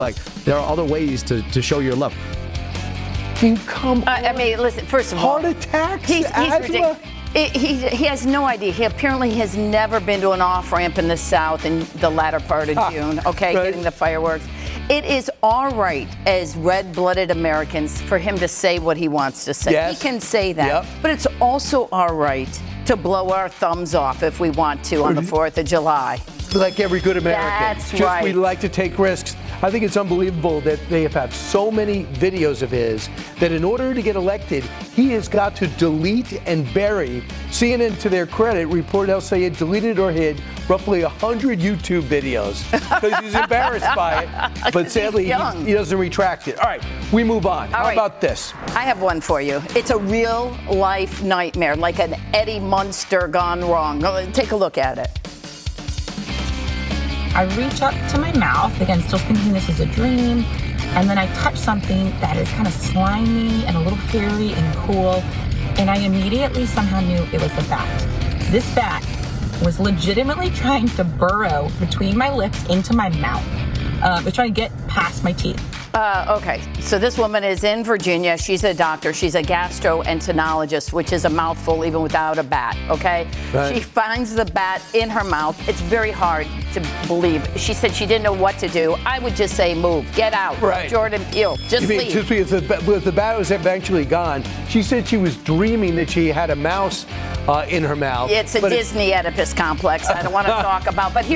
Like, there are other ways to show your love. Can you come on? I mean, listen, first of all, heart attacks, he's asthma. ridiculous. He has no idea. He apparently has never been to an off-ramp in the South in the latter part of June, okay, right. getting the fireworks. It is our right as red-blooded Americans for him to say what he wants to say. Yes. He can say that. Yep. But it's also our right to blow our thumbs off if we want to on the 4th of July. Like every good American. That's right. We like to take risks. I think it's unbelievable that they have had so many videos of his that in order to get elected, he has got to delete and bury. CNN, to their credit, reported El Sayed deleted or hid roughly 100 YouTube videos because he's embarrassed by it. But sadly, he doesn't retract it. All right, we move on. How about this? I have one for you. It's a real-life nightmare, like an Eddie Munster gone wrong. Take a look at it. I reach up to my mouth, again, still thinking this is a dream, and then I touch something that is kind of slimy and a little hairy and cool, and I immediately somehow knew it was a bat. This bat was legitimately trying to burrow between my lips into my mouth. It was trying to get past my teeth. Okay, so this woman is in Virginia. She's a doctor. She's a gastroenterologist, which is a mouthful even without a bat, okay? Right. She finds the bat in her mouth. It's very hard to believe. She said she didn't know what to do. I would just say move. Get out. Right. Jordan Peele. Just leave. Just because the bat was eventually gone, she said she was dreaming that she had a mouse in her mouth. It's a Disney Oedipus complex I don't want to talk about. But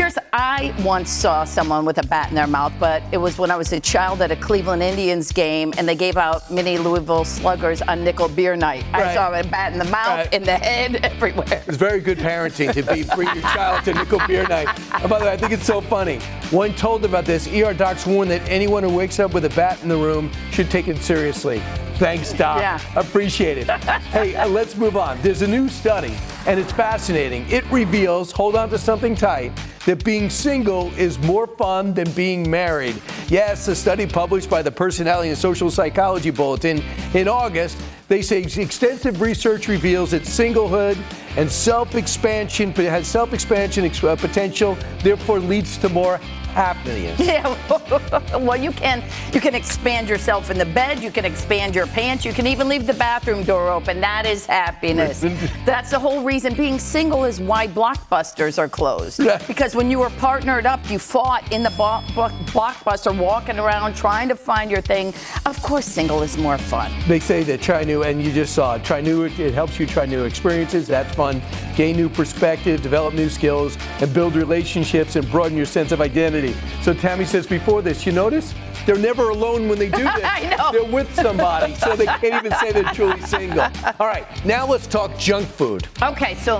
I once saw someone with a bat in their mouth, but it was when I was a child at a Cleveland Indians game, and they gave out mini Louisville Sluggers on nickel beer night. Right. I saw a bat in the mouth, in the head, everywhere. It's very good parenting to bring your child to nickel beer night. And by the way, I think it's so funny. When told about this, ER docs warn that anyone who wakes up with a bat in the room should take it seriously. Thanks, Doc. Yeah. Appreciate it. Hey, let's move on. There's a new study, and it's fascinating. It reveals, hold on to something tight, that being single is more fun than being married. Yes, a study published by the Personality and Social Psychology Bulletin in August, they say extensive research reveals that singlehood and self-expansion has self-expansion potential, therefore leads to more happiness. Yeah, well, you can expand yourself in the bed, you can expand your pants, you can even leave the bathroom door open. That is happiness. That's the whole reason being single is why Blockbusters are closed. Yeah. Because when you were partnered up, you fought in the Blockbuster, walking around trying to find your thing. Of course, single is more fun. They say that try new, and you just saw it. Try new, it helps you try new experiences. That's fun. Gain new perspective, develop new skills, and build relationships and broaden your sense of identity. So Tammy says before this, you notice? They're never alone when they do this. I know. They're with somebody, so they can't even say they're truly single. All right, now let's talk junk food. Okay, so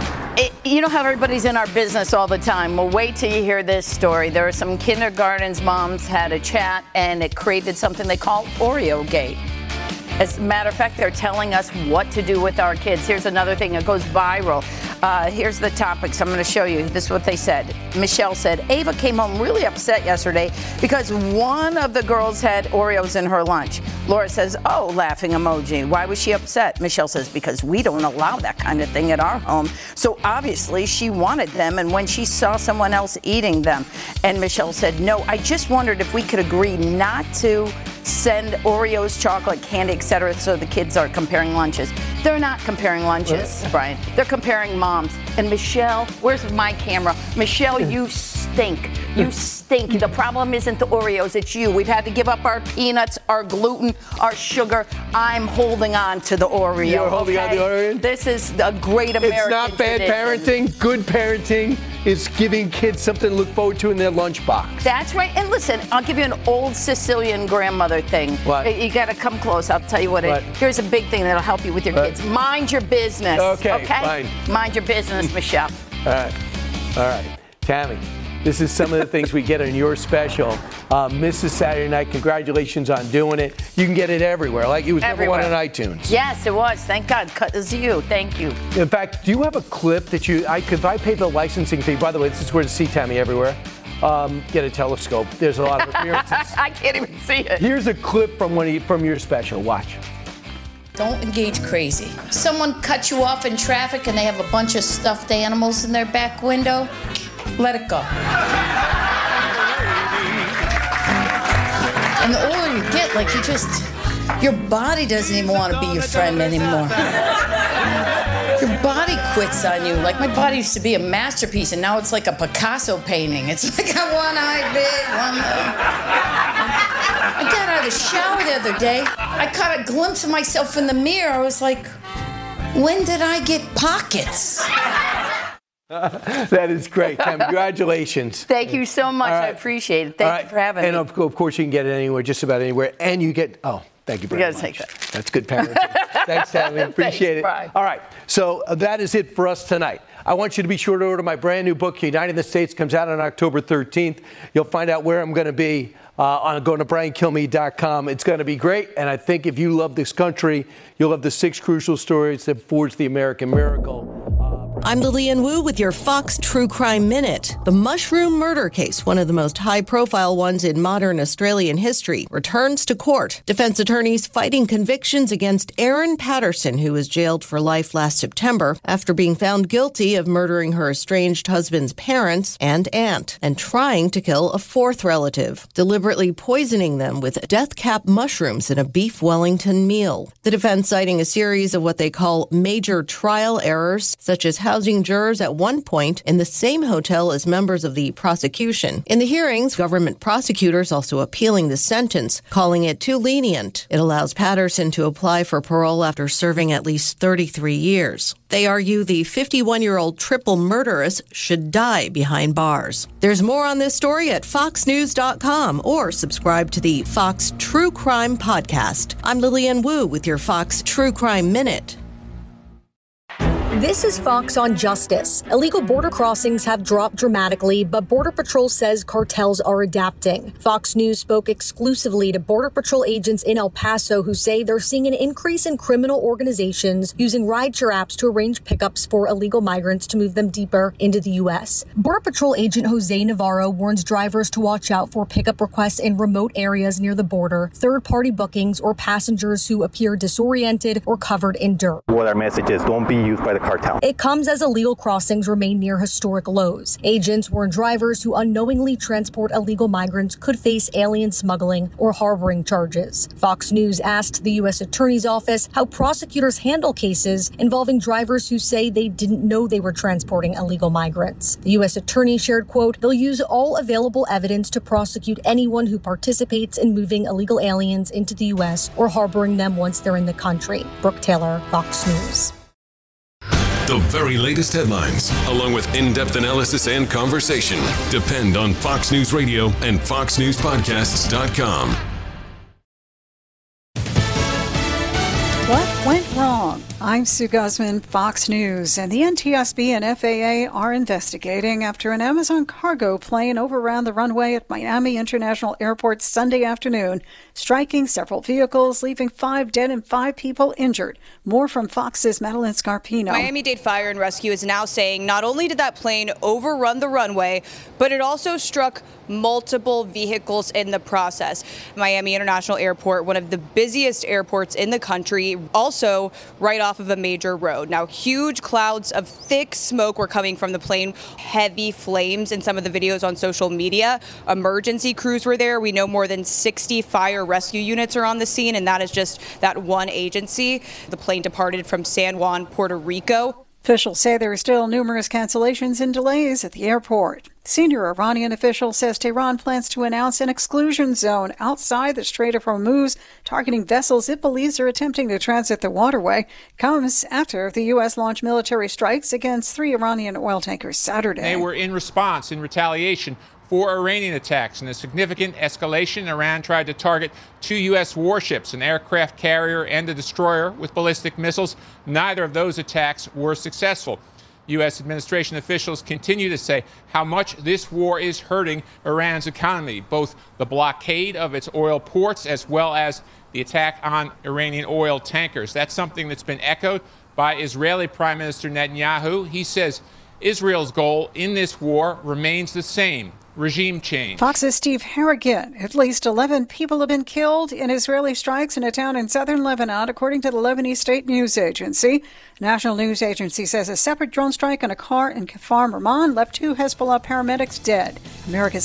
you know how everybody's in our business all the time. Well, wait till you hear this story. There are some kindergarten's moms had a chat, and it created something they call Oreo Gate. As a matter of fact, they're telling us what to do with our kids. Here's another thing that goes viral. Here's the topics I'm going to show you. This is what they said. Michelle said, Ava came home really upset yesterday because one of the girls had Oreos in her lunch. Laura says, oh, laughing emoji. Why was she upset? Michelle says, because we don't allow that kind of thing at our home. So obviously she wanted them, and when she saw someone else eating them. And Michelle said, no, I just wondered if we could agree not to send Oreos, chocolate, candy, etc., so the kids are comparing lunches. They're not comparing lunches, Brian. They're comparing moms. And Michelle, where's my camera? Michelle, you stink. You stink. The problem isn't the Oreos, it's you. We've had to give up our peanuts, our gluten, our sugar. I'm holding on to the Oreo. You're holding on to the Oreo? This is a great American It's not bad tradition. parenting. Good parenting is giving kids something to look forward to in their lunchbox. That's right. And listen, I'll give you an old Sicilian grandmother thing. What? You got to come close. I'll tell you what. Here's a big thing that'll help you with your kids. Mind your business. Okay, fine. Mind your business, Michelle. All right. Tammy, this is some of the things we get on your special. Mrs. Saturday Night, congratulations on doing it. You can get it everywhere. Like it was number one on iTunes. Yes, it was. Thank God. Because of you. Thank you. In fact, do you have a clip that if I pay the licensing fee, by the way, this is where to see Tammy everywhere. Get a telescope. There's a lot of appearances. I can't even see it. Here's a clip from your special. Watch. Don't engage crazy. Someone cut you off in traffic and they have a bunch of stuffed animals in their back window. Let it go. Like your body doesn't even want to be your friend anymore. Your body quits on you. Like my body used to be a masterpiece, and now it's like a Picasso painting. It's like a one eye big, one eye. I got out of the shower the other day. I caught a glimpse of myself in the mirror. I was like, when did I get pockets? That is great. Congratulations. Thank you so much. Right. I appreciate it. Thank you for having me. And of course, you can get it anywhere, just about anywhere. And you get, thank you very much. You gotta take that. That's good parenting. Thanks, Tammy. Appreciate it. Bye. All right. So that is it for us tonight. I want you to be sure to order my brand new book, Uniting the States, comes out on October 13th. You'll find out where I'm going to be on going to BrianKilmeade.com. It's going to be great. And I think if you love this country, you'll love the 6 crucial stories that forge the American miracle. I'm Lillian Wu with your Fox True Crime Minute. The mushroom murder case, one of the most high-profile ones in modern Australian history, returns to court. Defense attorneys fighting convictions against Erin Patterson, who was jailed for life last September after being found guilty of murdering her estranged husband's parents and aunt and trying to kill a 4th relative, deliberately poisoning them with death cap mushrooms in a beef Wellington meal. The defense citing a series of what they call major trial errors, such as housing jurors at one point in the same hotel as members of the prosecution. In the hearings, government prosecutors also appealing the sentence, calling it too lenient. It allows Patterson to apply for parole after serving at least 33 years. They argue the 51-year-old triple murderess should die behind bars. There's more on this story at foxnews.com or subscribe to the Fox True Crime Podcast. I'm Lillian Wu with your Fox True Crime Minute. This is Fox on Justice. Illegal border crossings have dropped dramatically, but Border Patrol says cartels are adapting. Fox News spoke exclusively to Border Patrol agents in El Paso who say they're seeing an increase in criminal organizations using rideshare apps to arrange pickups for illegal migrants to move them deeper into the U.S. Border Patrol agent Jose Navarro warns drivers to watch out for pickup requests in remote areas near the border, third-party bookings, or passengers who appear disoriented or covered in dirt. What our message is, don't be used by the cartel. It comes as illegal crossings remain near historic lows. Agents warn drivers who unknowingly transport illegal migrants could face alien smuggling or harboring charges. Fox News asked the U.S. Attorney's Office how prosecutors handle cases involving drivers who say they didn't know they were transporting illegal migrants. The U.S. Attorney shared, quote, they'll use all available evidence to prosecute anyone who participates in moving illegal aliens into the U.S. or harboring them once they're in the country. Brooke Taylor, Fox News. The very latest headlines, along with in-depth analysis and conversation, depend on Fox News Radio and FoxNewsPodcasts.com. What went wrong? I'm Sue Guzman, Fox News, and the NTSB and FAA are investigating after an Amazon cargo plane overran the runway at Miami International Airport Sunday afternoon, striking several vehicles, leaving 5 dead and 5 people injured. More from Fox's Madeline Scarpino. Miami-Dade Fire and Rescue is now saying not only did that plane overrun the runway, but it also struck multiple vehicles in the process. Miami International Airport, one of the busiest airports in the country, also right off of a major road. Now, huge clouds of thick smoke were coming from the plane, heavy flames in some of the videos on social media. Emergency crews were there. We know more than 60 fire rescue units are on the scene, and that is just that one agency. The plane departed from San Juan, Puerto Rico. Officials say there are still numerous cancellations and delays at the airport. Senior Iranian official says Tehran plans to announce an exclusion zone outside the Strait of Hormuz, targeting vessels it believes are attempting to transit the waterway. Comes after the U.S. launched military strikes against 3 Iranian oil tankers Saturday. They were in response, in retaliation for Iranian attacks. In a significant escalation, Iran tried to target 2 U.S. warships, an aircraft carrier and a destroyer with ballistic missiles. Neither of those attacks were successful. U.S. administration officials continue to say how much this war is hurting Iran's economy, both the blockade of its oil ports as well as the attack on Iranian oil tankers. That's something that's been echoed by Israeli Prime Minister Netanyahu. He says Israel's goal in this war remains the same: regime change. Fox's Steve Harrigan. At least 11 people have been killed in Israeli strikes in a town in southern Lebanon, according to the Lebanese State News Agency. National News Agency says a separate drone strike on a car in Kfar Merman left 2 Hezbollah paramedics dead. America's